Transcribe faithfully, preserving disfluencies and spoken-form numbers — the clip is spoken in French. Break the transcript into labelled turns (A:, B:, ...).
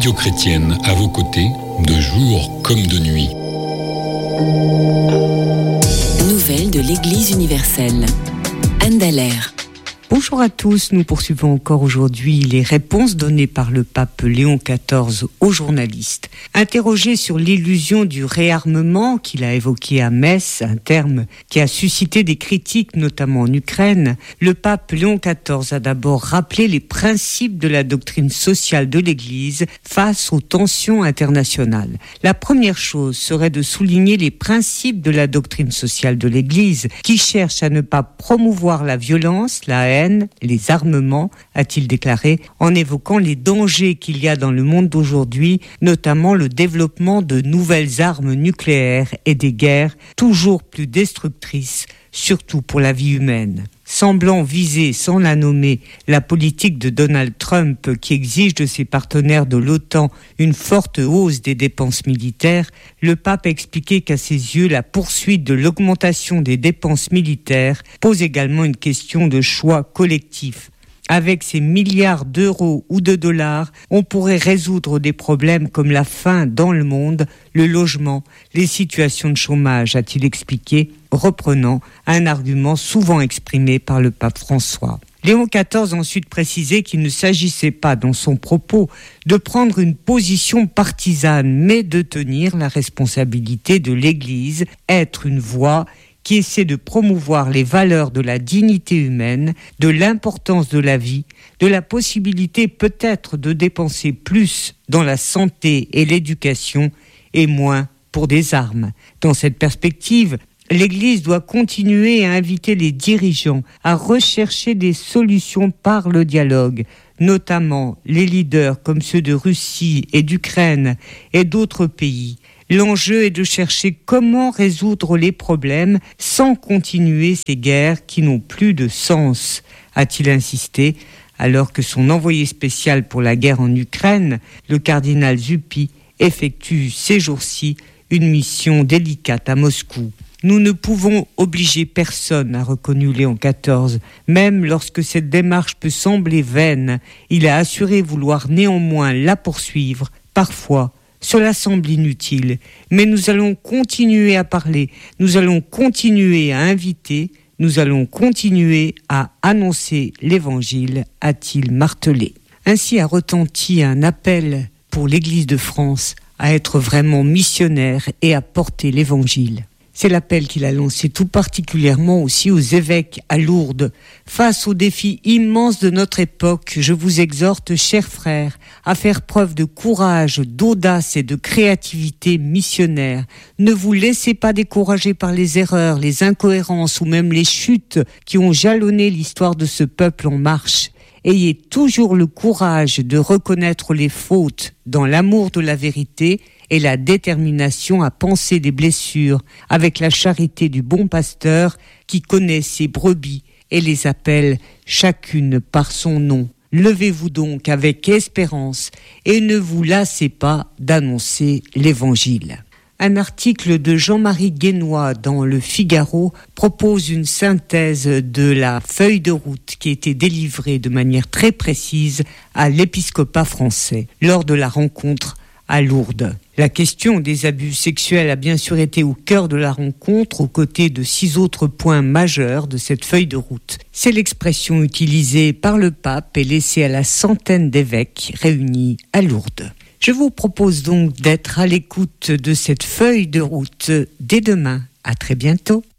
A: Radio Chrétienne à vos côtés, de jour comme de nuit.
B: Nouvelles de l'Église universelle. Anne Dallaire.
C: Bonjour à tous, nous poursuivons encore aujourd'hui les réponses données par le pape Léon quatorze aux journalistes. Interrogé sur l'illusion du réarmement qu'il a évoqué à Metz, un terme qui a suscité des critiques notamment en Ukraine, le pape Léon quatorze a d'abord rappelé les principes de la doctrine sociale de l'Église face aux tensions internationales. La première chose serait de souligner les principes de la doctrine sociale de l'Église qui cherche à ne pas promouvoir la violence, la haine, les armements, a-t-il déclaré, en évoquant les dangers qu'il y a dans le monde d'aujourd'hui, notamment le développement de nouvelles armes nucléaires et des guerres toujours plus destructrices, surtout pour la vie humaine. Semblant viser, sans la nommer, la politique de Donald Trump qui exige de ses partenaires de l'OTAN une forte hausse des dépenses militaires, le pape a expliqué qu'à ses yeux, la poursuite de l'augmentation des dépenses militaires pose également une question de choix collectif. Avec ces milliards d'euros ou de dollars, on pourrait résoudre des problèmes comme la faim dans le monde, le logement, les situations de chômage, a-t-il expliqué, reprenant un argument souvent exprimé par le pape François. Léon quatorze a ensuite précisé qu'il ne s'agissait pas, dans son propos, de prendre une position partisane, mais de tenir la responsabilité de l'Église, être une voix qui essaie de promouvoir les valeurs de la dignité humaine, de l'importance de la vie, de la possibilité peut-être de dépenser plus dans la santé et l'éducation et moins pour des armes. Dans cette perspective, l'Église doit continuer à inviter les dirigeants à rechercher des solutions par le dialogue, notamment les leaders comme ceux de Russie et d'Ukraine et d'autres pays. L'enjeu est de chercher comment résoudre les problèmes sans continuer ces guerres qui n'ont plus de sens, a-t-il insisté, alors que son envoyé spécial pour la guerre en Ukraine, le cardinal Zuppi, effectue ces jours-ci une mission délicate à Moscou. Nous ne pouvons obliger personne, a reconnu Léon quatorze, même lorsque cette démarche peut sembler vaine. Il a assuré vouloir néanmoins la poursuivre, parfois. Cela semble inutile, mais nous allons continuer à parler, nous allons continuer à inviter, nous allons continuer à annoncer l'Évangile, a-t-il martelé. Ainsi a retenti un appel pour l'Église de France à être vraiment missionnaire et à porter l'Évangile. C'est l'appel qu'il a lancé tout particulièrement aussi aux évêques à Lourdes. Face aux défis immenses de notre époque, je vous exhorte, chers frères, à faire preuve de courage, d'audace et de créativité missionnaire. Ne vous laissez pas décourager par les erreurs, les incohérences ou même les chutes qui ont jalonné l'histoire de ce peuple en marche. Ayez toujours le courage de reconnaître les fautes dans l'amour de la vérité et la détermination à panser des blessures avec la charité du bon pasteur qui connaît ses brebis et les appelle chacune par son nom. Levez-vous donc avec espérance et ne vous lassez pas d'annoncer l'Évangile. Un article de Jean-Marie Guénois dans Le Figaro propose une synthèse de la feuille de route qui a été délivrée de manière très précise à l'épiscopat français lors de la rencontre à Lourdes. La question des abus sexuels a bien sûr été au cœur de la rencontre, aux côtés de six autres points majeurs de cette feuille de route. C'est l'expression utilisée par le pape et laissée à la centaine d'évêques réunis à Lourdes. Je vous propose donc d'être à l'écoute de cette feuille de route dès demain. À très bientôt.